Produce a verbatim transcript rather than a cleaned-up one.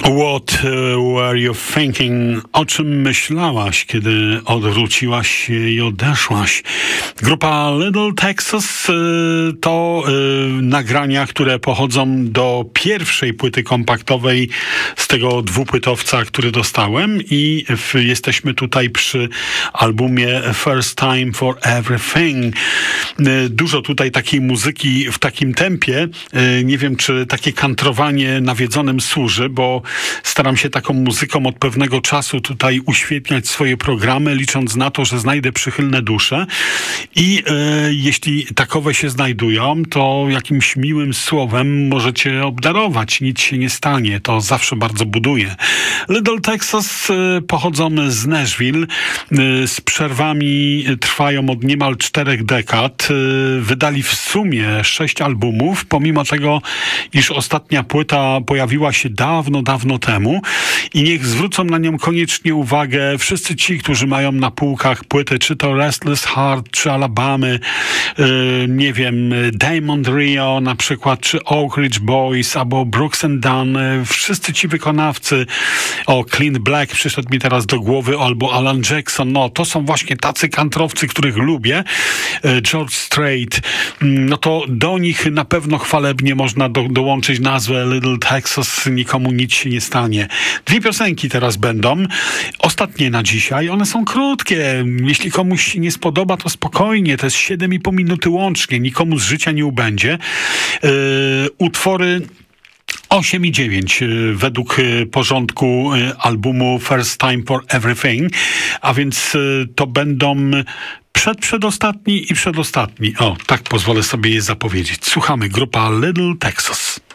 What uh, were you thinking? O czym myślałaś, kiedy odwróciłaś się i odeszłaś? Grupa Little Texas y, to y, nagrania, które pochodzą do pierwszej płyty kompaktowej z tego dwupłytowca, który dostałem, i w, jesteśmy tutaj przy albumie First Time for Everything. Y, dużo tutaj takiej muzyki w takim tempie. Y, nie wiem, czy takie kantrowanie nawiedzonym służy, bo staram się taką muzyką od pewnego czasu tutaj uświetniać swoje programy, licząc na to, że znajdę przychylne dusze. I e, jeśli takowe się znajdują, to jakimś miłym słowem możecie obdarować. Nic się nie stanie. To zawsze bardzo buduje. Little Texas e, pochodzą z Nashville. E, z przerwami trwają od niemal czterech dekad. E, wydali w sumie sześć albumów, pomimo tego, iż ostatnia płyta pojawiła się dawno, dawno temu, i niech zwrócą na nią koniecznie uwagę wszyscy ci, którzy mają na półkach płyty, czy to Restless Heart, czy Alabamy, yy, nie wiem, Diamond Rio na przykład, czy Oak Ridge Boys, albo Brooks and Dunn. Yy, wszyscy ci wykonawcy, o, Clint Black przyszedł mi teraz do głowy, albo Alan Jackson, no to są właśnie tacy kantrowcy, których lubię. Yy, George Strait, yy, no to do nich na pewno chwalebnie można do, dołączyć nazwę Little Texas, nikomu nic się nie stanie. Dwie piosenki teraz będą. Ostatnie na dzisiaj. One są krótkie. Jeśli komuś nie spodoba, to spokojnie. To jest siedem i pół minuty łącznie. Nikomu z życia nie ubędzie. Yy, utwory osiem i dziewięć według porządku albumu First Time for Everything. A więc to będą przed, przedostatni i przedostatni. O, tak pozwolę sobie je zapowiedzieć. Słuchamy. Grupa Little Texas.